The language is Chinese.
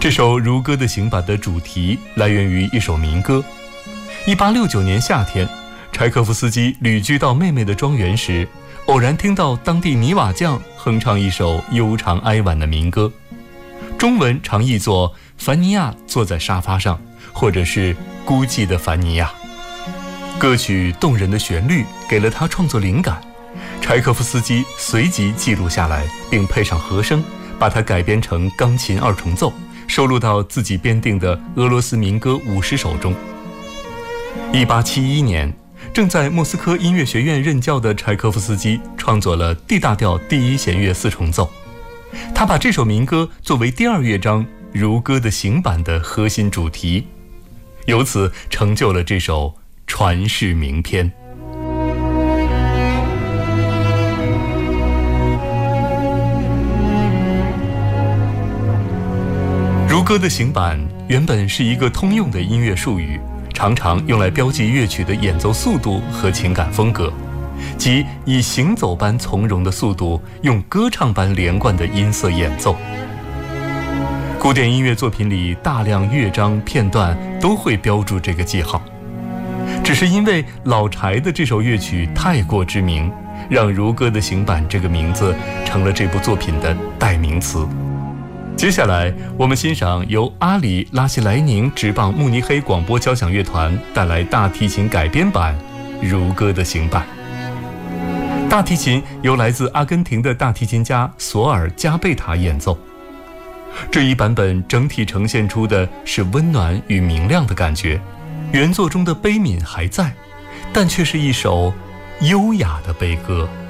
这首如歌的行板的主题来源于一首民歌。1869年夏天，柴可夫斯基旅居到妹妹的庄园时，偶然听到当地泥瓦匠哼唱一首悠长哀婉的民歌，中文常译作凡尼亚坐在沙发上，或者是孤寂的凡尼亚。歌曲动人的旋律给了他创作灵感，柴可夫斯基随即记录下来，并配上和声，把它改编成钢琴二重奏，收录到自己编定的俄罗斯民歌50首中。1871年，正在莫斯科音乐学院任教的柴可夫斯基创作了 D 大调第一弦乐四重奏，他把这首民歌作为第二乐章如歌的行板的核心主题，由此成就了这首传世名篇。如歌的行板原本是一个通用的音乐术语，常常用来标记乐曲的演奏速度和情感风格，即以行走般从容的速度，用歌唱般连贯的音色演奏。古典音乐作品里大量乐章片段都会标注这个记号，只是因为老柴的这首乐曲太过知名，让如歌的行板这个名字成了这部作品的代名词。接下来我们欣赏由阿里拉希莱宁执棒慕尼黑广播交响乐团带来大提琴改编版如歌的行板。大提琴由来自阿根廷的大提琴家索尔加贝塔演奏，这一版本整体呈现出的是温暖与明亮的感觉，原作中的悲悯还在，但却是一首优雅的悲歌。